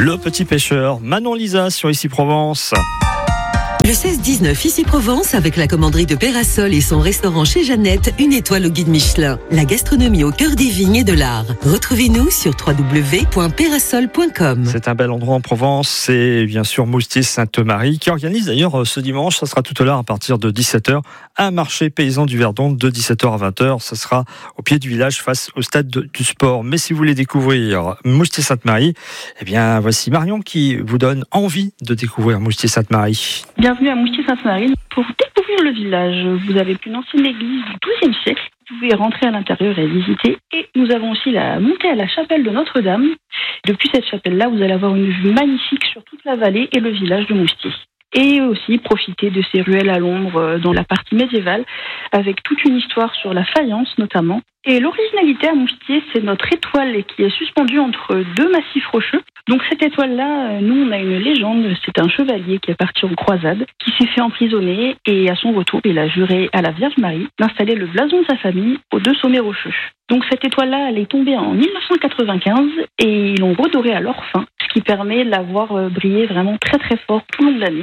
Le petit pêcheur, Manon Lisa sur Ici Provence. Le 16-19 Ici Provence avec la commanderie de Pérasol et son restaurant chez Jeannette, une étoile au guide Michelin. La gastronomie au cœur des vignes et de l'art. Retrouvez-nous sur www.perasol.com. C'est un bel endroit en Provence, c'est bien sûr Moustier-Sainte-Marie qui organise d'ailleurs ce dimanche, ça sera tout à l'heure à partir de 17h, un marché paysan du Verdon de 17h à 20h. Ça sera au pied du village face au stade du sport. Mais si vous voulez découvrir Moustier-Sainte-Marie, eh bien voici Marion qui vous donne envie de découvrir Moustier-Sainte-Marie. Bienvenue à Moustier-Sainte-Marie. Pour découvrir le village, vous avez une ancienne église du XIIe siècle. Vous pouvez rentrer à l'intérieur et visiter. Et nous avons aussi la montée à la chapelle de Notre-Dame. Depuis cette chapelle-là, vous allez avoir une vue magnifique sur toute la vallée et le village de Moustier. Et aussi profiter de ces ruelles à l'ombre dans la partie médiévale, avec toute une histoire sur la faïence notamment. Et l'originalité à Moustier, c'est notre étoile qui est suspendue entre deux massifs rocheux. Donc cette étoile-là, nous on a une légende, c'est un chevalier qui est parti en croisade, qui s'est fait emprisonner et à son retour, il a juré à la Vierge Marie d'installer le blason de sa famille aux deux sommets rocheux. Donc cette étoile-là, elle est tombée en 1995 et ils l'ont redorée à leur fin, ce qui permet de la voir briller vraiment très très fort tout le long de l'année.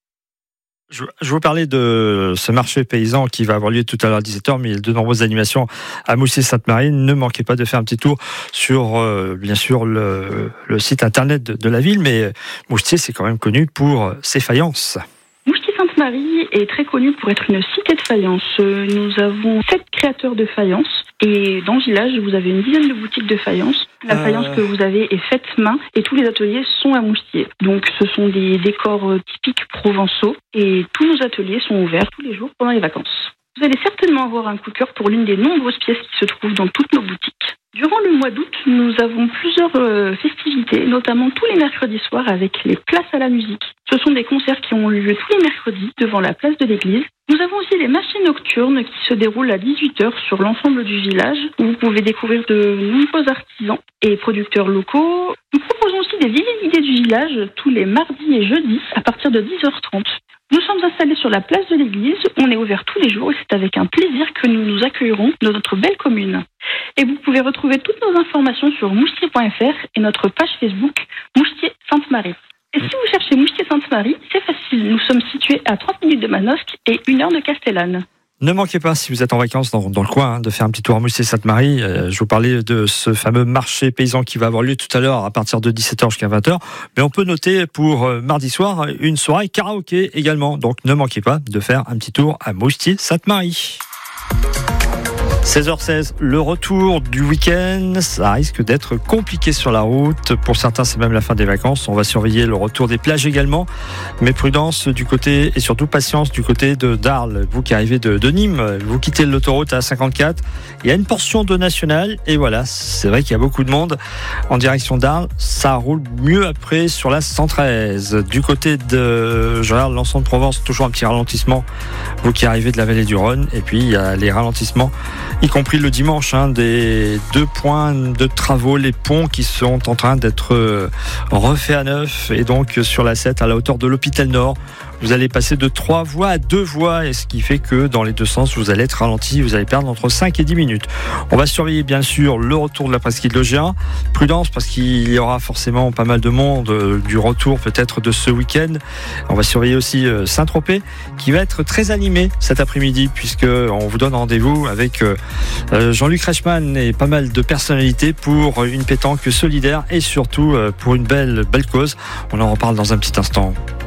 Je vous parlais de ce marché paysan qui va avoir lieu tout à l'heure à 17h, mais il y a de nombreuses animations à Moustier-Sainte-Marie. Ne manquez pas de faire un petit tour sur, bien sûr, le site internet de la ville, mais Moustier, c'est quand même connu pour ses faïences. Moustier-Sainte-Marie est très connue pour être une cité de faïence. Nous avons 7 créateurs de faïence et dans le village, vous avez une dizaine de boutiques de faïence. La faïence que vous avez est faite main et tous les ateliers sont à Moustier. Donc ce sont des décors typiques provençaux et tous nos ateliers sont ouverts tous les jours pendant les vacances. Vous allez certainement avoir un coup de cœur pour l'une des nombreuses pièces qui se trouvent dans toutes nos boutiques. Durant le mois d'août, nous avons plusieurs festivités, notamment tous les mercredis soirs avec les places à la musique. Ce sont des concerts qui ont lieu tous les mercredis devant la place de l'église. Nous avons aussi les marchés nocturnes qui se déroulent à 18h sur l'ensemble du village où vous pouvez découvrir de nombreux artisans et producteurs locaux. Nous proposons aussi des visites du village tous les mardis et jeudis à partir de 10h30. Nous sommes installés sur la place de l'église, on est ouvert tous les jours et c'est avec un plaisir que nous nous accueillerons dans notre belle commune. Et vous pouvez retrouver toutes nos informations sur moustier.fr et notre page Facebook Moustier-Sainte-Marie. Et si vous cherchez Moustier-Sainte-Marie, c'est facile, nous sommes situés à 30 minutes de Manosque et 1 heure de Castellane. Ne manquez pas, si vous êtes en vacances dans le coin, de faire un petit tour à Moustier-Sainte-Marie. Je vous parlais de ce fameux marché paysan qui va avoir lieu tout à l'heure à partir de 17h jusqu'à 20h. Mais on peut noter pour mardi soir une soirée karaoké également. Donc ne manquez pas de faire un petit tour à Moustier-Sainte-Marie. 16h16, le retour du week-end, ça risque d'être compliqué sur la route. Pour certains, c'est même la fin des vacances. On va surveiller le retour des plages également. Mais prudence du côté, et surtout patience du côté de d'Arles. Vous qui arrivez de Nîmes, vous quittez l'autoroute à 54. Il y a une portion de nationale. Et voilà, c'est vrai qu'il y a beaucoup de monde en direction d'Arles. Ça roule mieux après sur la 113. Du côté de, je regarde l'ensemble de Provence, toujours un petit ralentissement. Vous qui arrivez de la vallée du Rhône. Et puis, il y a les ralentissements, y compris le dimanche, des 2 points de travaux, les ponts qui sont en train d'être refaits à neuf, et donc sur la 7 à la hauteur de l'hôpital Nord. Vous allez passer de 3 voies à 2 voies, et ce qui fait que dans les deux sens, vous allez être ralenti, vous allez perdre entre 5 et 10 minutes. On va surveiller bien sûr le retour de la presqu'île de Géant. Prudence parce qu'il y aura forcément pas mal de monde du retour peut-être de ce week-end. On va surveiller aussi Saint-Tropez qui va être très animé cet après-midi puisque on vous donne rendez-vous avec Jean-Luc Reichmann et pas mal de personnalités pour une pétanque solidaire et surtout pour une belle cause. On en reparle dans un petit instant.